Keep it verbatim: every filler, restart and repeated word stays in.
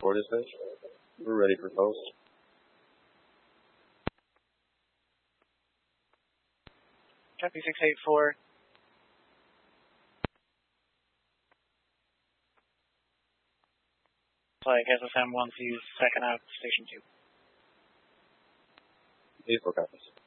Fort is finished. We're ready for post. Copy six eight four. Flag S S M one, see second out, station two. eight four copies.